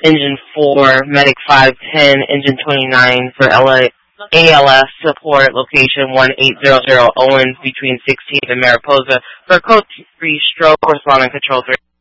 Engine 4, Medic 510, Engine 29 for ALS support, location 1800 Owens between 16th and Mariposa. For code 3 stroke, respond on control 3.